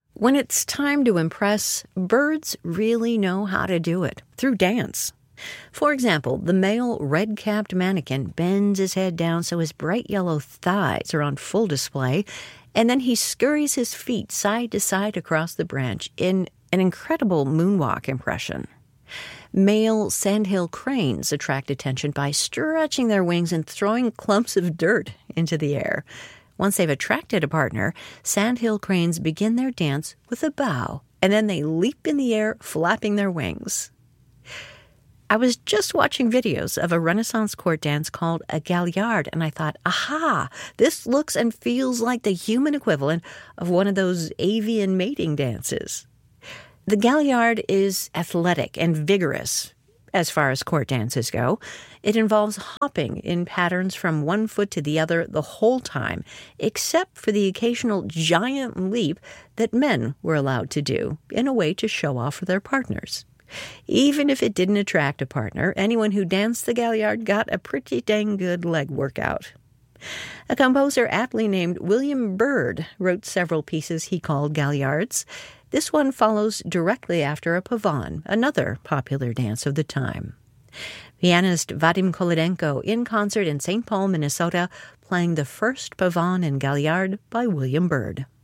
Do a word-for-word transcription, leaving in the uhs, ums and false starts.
When it's time to impress, birds really know how to do it, through dance. For example, the male red-capped manakin bends his head down so his bright yellow thighs are on full display, and then he scurries his feet side to side across the branch in an incredible moonwalk impression. Male sandhill cranes attract attention by stretching their wings and throwing clumps of dirt into the air. Once they've attracted a partner, sandhill cranes begin their dance with a bow, and then they leap in the air, flapping their wings. I was just watching videos of a Renaissance court dance called a galliard, and I thought, aha, this looks and feels like the human equivalent of one of those avian mating dances. The galliard is athletic and vigorous. As far as court dances go, it involves hopping in patterns from one foot to the other the whole time, except for the occasional giant leap that men were allowed to do in a way to show off for their partners. Even if it didn't attract a partner, anyone who danced the galliard got a pretty dang good leg workout. A composer aptly named William Byrd wrote several pieces he called galliards. This one follows directly after a pavane, another popular dance of the time. Pianist Vadim Kolodenko in concert in Saint Paul, Minnesota, playing the first pavane and galliard by William Byrd.